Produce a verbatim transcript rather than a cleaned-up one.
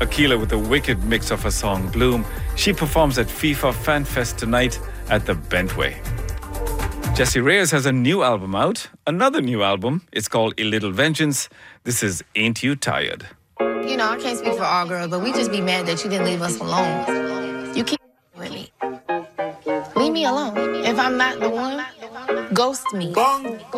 Akila with a wicked mix of her song Bloom. She performs at FIFA Fan Fest tonight at the Bentway. Jessie Reyez has a new album out. Another new album. It's called A Little Vengeance. This is Ain't You Tired? You know, I can't speak for all girls, but we just be mad that you didn't leave us alone. You keep with me. Leave me alone. If I'm not the one, ghost me.